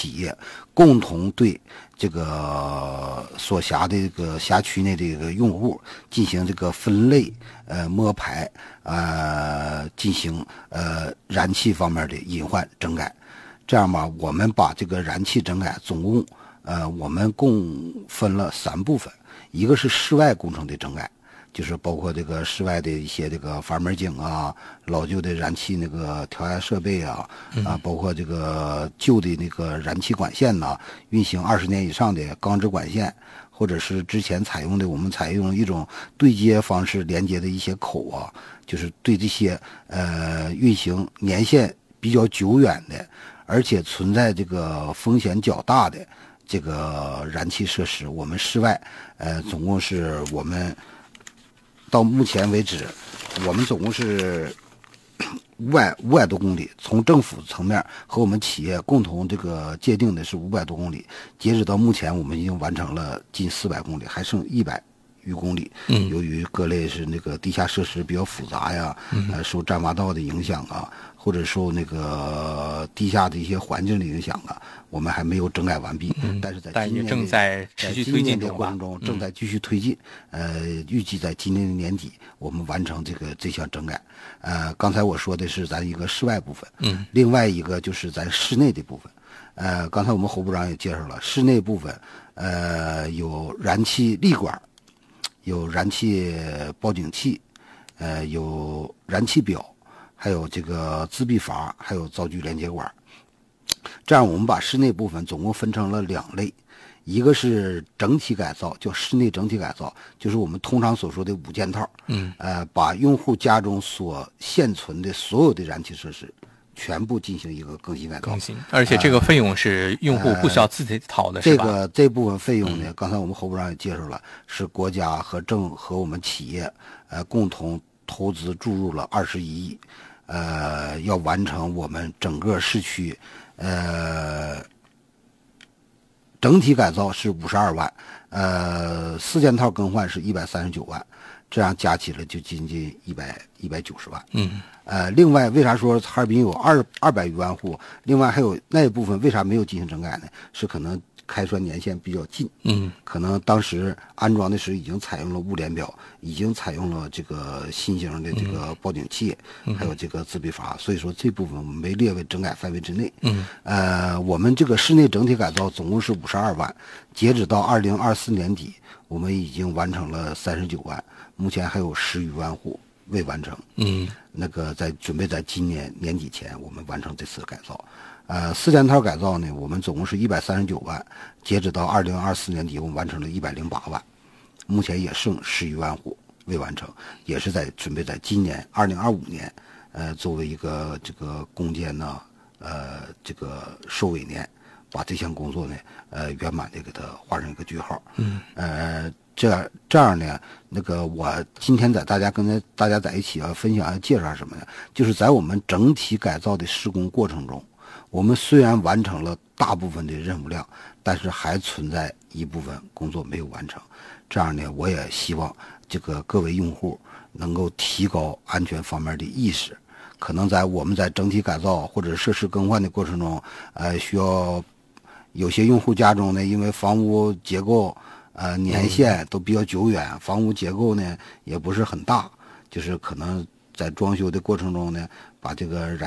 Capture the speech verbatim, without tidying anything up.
企业共同对这个所辖的这个辖区内这个用户进行这个分类、呃摸排、呃进行呃燃气方面的隐患整改。这样吧，我们把这个燃气整改总共呃我们共分了三部分，一个是室外工程的整改。就是包括这个室外的一些这个阀门井啊、老旧的燃气那个调压设备啊，啊，包括这个旧的那个燃气管线呐、啊，运行二十年以上的钢制管线，或者是之前采用的我们采用一种对接方式连接的一些口啊，就是对这些呃运行年限比较久远的，而且存在这个风险较大的这个燃气设施，我们室外呃总共是我们。到目前为止，我们总共是五百五百多公里，从政府层面和我们企业共同这个界定的是五百多公里。截止到目前，我们已经完成了近四百公里，还剩一百余公里。 嗯， 由于各类是那个地下设施比较复杂呀，呃，受占挖道的影响啊，或者受那个地下的一些环境的影响啊，我们还没有整改完毕。 嗯、 但是在但也正在持续推进中吧。 过程中正在继续推进。嗯、呃，预计在今年的年底，我们完成这个这项整改。呃，刚才我说的是咱一个室外部分， 嗯， 另外一个就是咱室内的部分。呃，刚才我们侯部长也介绍了，室内部分，呃，有燃气立管，有燃气报警器，呃，有燃气表，还有这个自闭阀，还有灶具连接管。这样我们把室内部分总共分成了两类，一个是整体改造，叫室内整体改造，就是我们通常所说的五件套。 嗯， 呃，把用户家中所现存的所有的燃气设施全部进行一个更新改造。 更新，而且这个费用是用户不需要自己掏的， 呃、 是吧？ 这个这部分费用呢，刚才我们侯部长也介绍了，是国家和政和我们企业呃共同投资注入了二十一亿，呃，要完成我们整个市区呃整体改造是五十二万，呃，四件套更换是一百三十九万，这样加起来就接近一百一百九十万。 嗯， 呃，另外为啥说哈尔滨有二二百余万户？另外还有那一部分为啥没有进行整改呢？是可能开栓年限比较近， 嗯， 可能当时安装的时已经采用了物联表，已经采用了这个新型的这个报警器， 嗯、 还有这个自闭阀，所以说这部分我们没列为整改范围之内。 嗯， 呃，我们这个室内整体改造总共是五十二万，截止到二零二四年底，我们已经完成了三十九万，目前还有十余万户未完成。 嗯， 那个在准备在今年年底前我们完成这次改造。呃，四件套改造呢，我们总共是一百三十九万，截止到二零二四年底，我们完成了一百零八万，目前也剩十余万户未完成，也是在准备在今年二零二五年，呃，作为一个这个攻坚呢，呃，这个收尾年，把这项工作呢，呃，圆满的给它画上一个句号。 嗯， 呃，这样这样呢，那个我今天在大家跟大家在一起要分享要介绍什么呢？就是在我们整体改造的施工过程中，我们虽然完成了大部分的任务量，但是还存在一部分工作没有完成。这样呢，我也希望这个各位用户能够提高安全方面的意识。可能在我们在整体改造或者设施更换的过程中，呃，需要有些用户家中呢，因为房屋结构呃年限都比较久远，房屋结构呢也不是很大，就是可能在装修的过程中呢，把这个燃